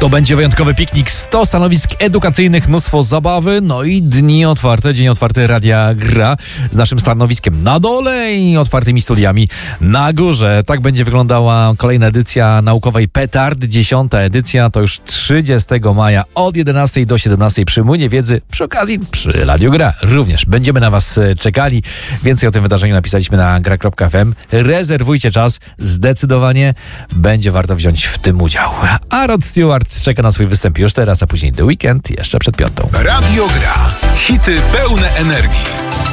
To będzie wyjątkowy piknik, 100 stanowisk edukacyjnych, mnóstwo zabawy, no i dni otwarte, dzień otwarty Radia Gra z naszym stanowiskiem na dole i otwartymi studiami na górze. Tak będzie wyglądała kolejna edycja naukowej Petard, 10. edycja, to już 30 maja od 11 do 17 przy Młynie Wiedzy, przy okazji przy Radiu Gra również. Będziemy na Was czekali. Więcej o tym wydarzeniu napisaliśmy na gra.fm. Rezerwujcie czas, zdecydowanie będzie warto wziąć w tym udział. A Rod Stewart czeka na swój występ już teraz, a później The Weekend jeszcze przed 5. Radio Gra. Hity pełne energii.